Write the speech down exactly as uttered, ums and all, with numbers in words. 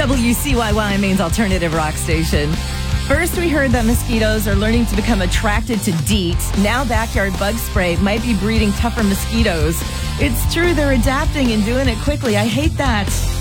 W C Y Y, Maine's alternative rock station. First, we heard that mosquitoes are learning to become attracted to DEET. Now, backyard bug spray might be breeding tougher mosquitoes. It's true, they're adapting and doing it quickly. I hate that.